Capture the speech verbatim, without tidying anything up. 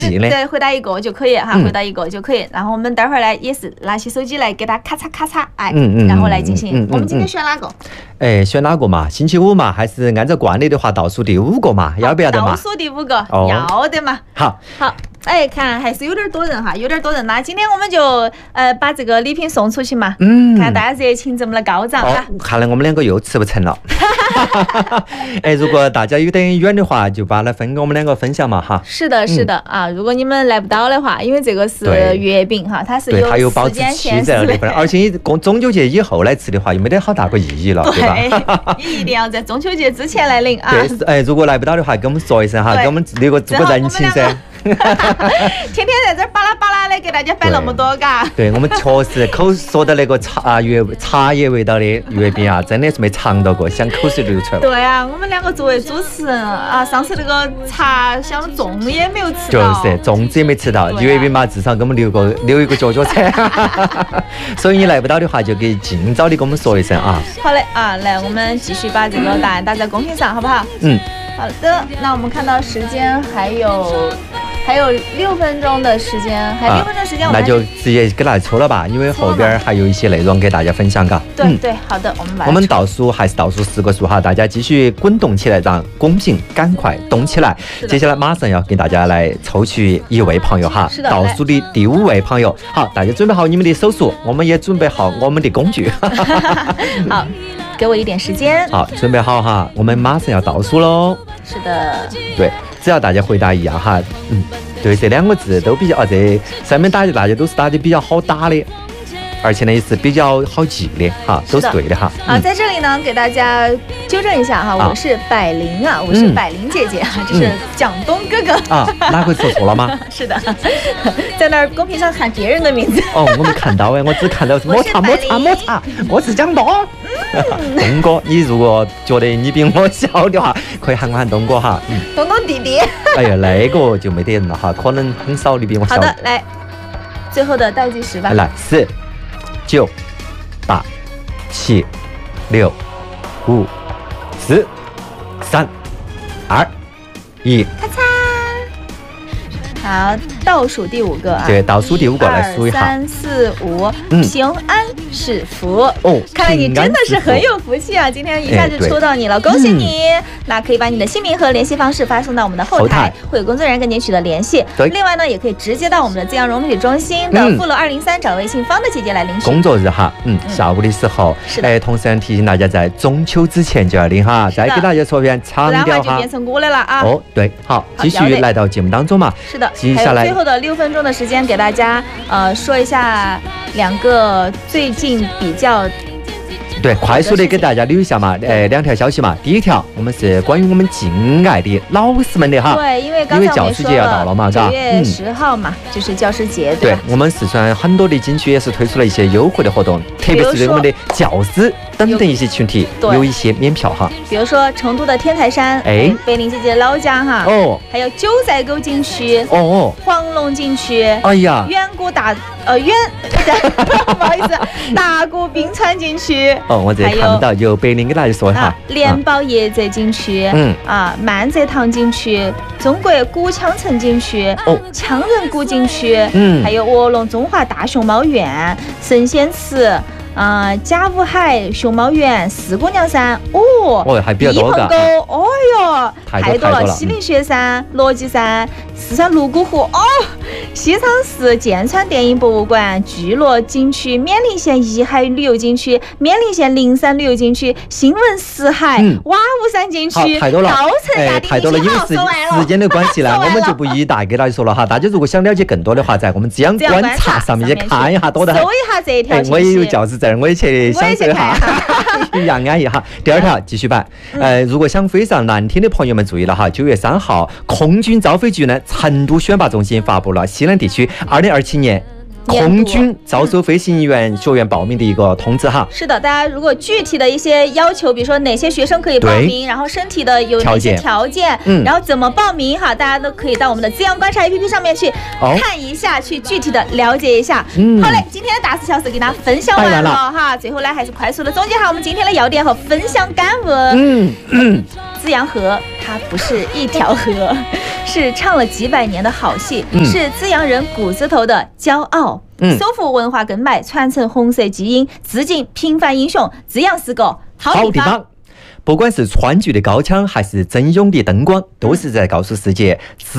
对，回答一个就可以哈，回答一个就可以。然后我们待会儿呢也是拿起手机来给他咔嚓咔嚓，哎，嗯嗯，然后来进行。我们今天选哪个？ 哎，选哪个嘛？星期五嘛，还是按照惯例的话，倒数第五个嘛？要不要的嘛？ 倒数第五个，要的嘛。 好， 好。哎，看还是有点多人哈，有点多人。那今天我们就呃把这个礼品送出去嘛。嗯。看大家热情这么的高涨哈。 看来我们两个又吃不成了。哎，如果大家有点远的话，就把它分给我们两个分享嘛哈。 是的，是的、嗯、啊。如果你们来不到的话，因为这个是月饼哈，它是有时间限制的， 而且中秋节以后来吃的话，又没得好大个意义了，对吧？你一定要在中秋节之前来领啊。 对，哎，如果来不到的话，给我们说一声哈，给我们留个做个人情噻。 天天在这儿巴拉巴拉的给大家摆那么多嘎。 对，我们确实口说的那个茶月茶叶味道的月饼啊，真的是没尝到过，想口水流出来。 对啊，我们两个作为主持人啊，上次那个茶香粽也没有吃到，就是粽子也没吃到，啊、月饼嘛，至少给我们留个留一个角角噻。所以你来不到的话，就可以尽早的跟我们说一声啊。 好嘞啊，来，我们继续把这个答案打在公屏上，好不好？ 嗯。 好的，那我们看到时间还有。还有六分钟的时间，还有六分钟时间、啊， 那就直接给大家抽了吧，因为后边还有一些内容给大家分享，嘎。 对、嗯、对，好的，我们把我们倒数还是倒数十个数哈，大家继续滚动起来，让公屏赶快动起来。接下来马上要给大家来抽取一位朋友哈， 是的， 倒数的第五位朋友，好，大家准备好你们的手速，我们也准备好我们的工具。 好，给我一点时间。 好，准备好哈，我们马上要倒数喽。 是的， 对。只要大家回答一样哈，嗯，对，这两个字都比较啊，这上面打的大家都是打的比较好打的，而且呢也是比较好记的哈，都是对的哈。 啊，在这里呢给大家纠正一下哈，我是百灵啊，我是百灵姐姐哈，这是蒋东哥哥啊，哪回说错了吗？ 是的，在那儿公屏上喊别人的名字。 哦，我没看到哎，我只看到抹茶抹茶抹茶，我是蒋东。东哥，你如果觉得你比我小的话，可以喊我喊东哥哈。 嗯，东东弟弟。 哎呀，那个就没得人了哈，可能很少你比我小。 好的，来，最后的倒计时吧。 来，四、九、八、七、六、五、四、三、二、一。 咔嚓。好，倒数第五个啊！ 对，倒数第五个来数一下。 三四五，平安是福。哦，看来你真的是很有福气啊！今天一下就抽到你了，恭喜你！嗯、那可以把你的姓名和联系方式发送到我们的后台，后台会有工作人员跟您取得联系。对。另外呢，也可以直接到我们的滋阳融媒体中心的富楼二零三找微信方的姐姐来领取。 工作日哈，嗯，下午的时候。是的。哎，同时提醒大家，在中秋之前就要领哈。再给大家说一遍，强调哈。 就变成我的了啊！ 哦，对，好，继续来到节目当中嘛。 是的。 接下来最后的六分钟的时间，给大家呃说一下两个最近比较。 对，快速的给大家留一下嘛，呃，两条消息嘛。第一条，我们是关于我们敬爱的老师们的哈。 对，因为刚才教师节要到了嘛， 九月十号嘛，嗯、就是教师节，对吧？ 对，我们四川很多的景区也是推出了一些优惠的活动，特别是对我们的教师等等一些群体有一些免票哈。 比如说成都的天台山，哎，北林姐姐老家哈，哦，还有九寨沟景区，哦哦，黄龙景区，哎呀，远古大呃远，不好意思，大古冰川景区。 哦，我这看不到，由北林给大家说一下。 莲宝叶泽景区，嗯啊，万泽塘景区，中国古羌城景区，哦，羌人古景区，嗯，还有卧龙中华大熊猫园、神仙池。啊、呃，甲午海熊猫园、四姑娘山，哦， 哦，还比较多个，哦哟，太多了，西岭雪山、罗辑山、四川泸沽湖，哦，西昌市剑川电影博物馆、巨鹿景区、冕陵县怡海旅游景区、冕陵县灵山旅游景区、新闻石海、嗯、瓦屋山景区， 太多了， 稻城亚丁太多了，因为时时间的关系呢，我们就不一大给大家说了哈。大家如果想了解更多的话，在我们滋阳观察上面去看一下，多的很。 搜一下这一条信息。 我也有教师证，我也去享受一下，去养安一下。第二条继续办，呃，如果想飞上蓝天的朋友们注意了哈，九月三号，空军招飞局呢，成都选拔中心发布了西南地区二零二七年。空军招收飞行员学员报名的一个通知哈。 是的，大家如果具体的一些要求，比如说哪些学生可以报名，然后身体的有哪些条件，嗯，然后怎么报名哈，大家都可以到我们的滋阳观察 A P P 上面去看一下，哦、去具体的了解一下。嗯，好嘞，今天的大事小事给大家分享完了哈，最后呢还是快速的总结哈我们今天的要点和分享感悟。嗯嗯，滋阳河它不是一条河。 是唱了几百年的好戏，嗯、是资阳人骨子头的骄傲。嗯，收复文化根脉，传承红色基因，致敬平凡英雄，资阳是个好地方。 不管是川剧的高腔，还是整容的灯光，都是在告诉世界。